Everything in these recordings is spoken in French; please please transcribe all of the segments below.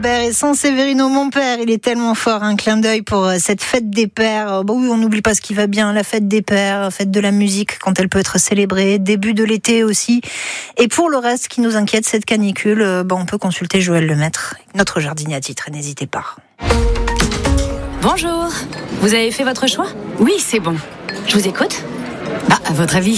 Père et San Severino, mon père, il est tellement fort. Un clin d'œil pour cette fête des pères. Oui, on n'oublie pas ce qui va bien, la fête des pères, fête de la musique quand elle peut être célébrée, début de l'été aussi. Et pour le reste qui nous inquiète, cette canicule, on peut consulter Joël Lemaître, notre jardinier attitré, n'hésitez pas. Bonjour, vous avez fait votre choix ? Oui, c'est bon. Je vous écoute ? À votre avis ?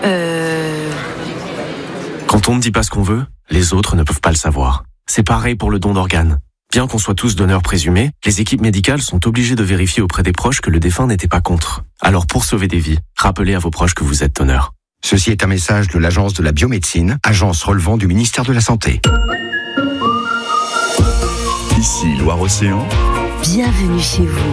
Quand on ne dit pas ce qu'on veut, les autres ne peuvent pas le savoir. C'est pareil pour le don d'organes. Bien qu'on soit tous donneurs présumés, les équipes médicales sont obligées de vérifier auprès des proches que le défunt n'était pas contre. Alors pour sauver des vies, rappelez à vos proches que vous êtes donneur. Ceci est un message de l'Agence de la biomédecine, agence relevant du ministère de la Santé. Ici Loire-Océan. Bienvenue chez vous.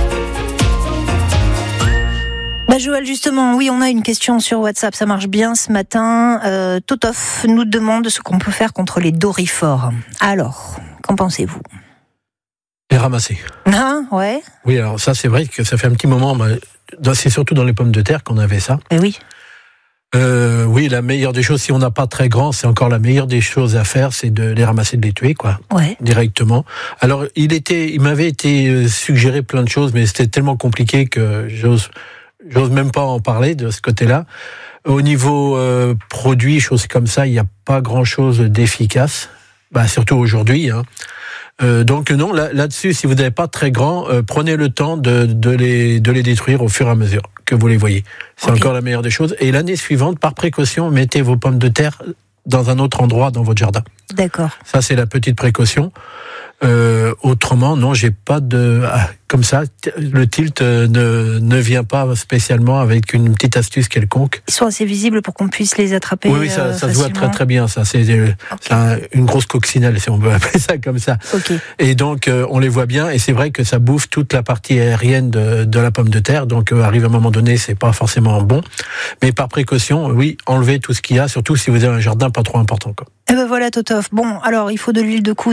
Joël, justement, oui, on a une question sur WhatsApp, ça marche bien ce matin. Totof nous demande ce qu'on peut faire contre les dorifores. Alors, qu'en pensez-vous ? Les ramasser. Ouais. Oui, alors ça, c'est vrai que ça fait un petit moment, c'est surtout dans les pommes de terre qu'on avait ça. Oui. Oui, la meilleure des choses, si on n'a pas très grand, c'est encore la meilleure des choses à faire, c'est de les ramasser, de les tuer, quoi. Ouais. Directement. Alors, il m'avait été suggéré plein de choses, mais c'était tellement compliqué que j'ose même pas en parler de ce côté-là. Au niveau produits, choses comme ça, il n'y a pas grand-chose d'efficace, surtout aujourd'hui. Donc non, là-dessus, si vous n'avez pas très grand, prenez le temps de les détruire au fur et à mesure que vous les voyez. C'est encore la meilleure des choses. Et l'année suivante, par précaution, mettez vos pommes de terre dans un autre endroit dans votre jardin. D'accord. Ça, c'est la petite précaution. Autrement, non, j'ai pas de... comme ça, le tilt ne vient pas spécialement avec une petite astuce quelconque. Ils sont assez visibles pour qu'on puisse les attraper. Oui, ça se voit très très bien. Ça, c'est une grosse coccinelle, si on peut appeler ça comme ça. Okay. Et donc, on les voit bien, et c'est vrai que ça bouffe toute la partie aérienne de la pomme de terre. Donc, arrive à un moment donné, c'est pas forcément bon. Mais par précaution, oui, enlevez tout ce qu'il y a, surtout si vous avez un jardin pas trop important, quoi. Et voilà, Totof. Bon, alors, il faut de l'huile de coude.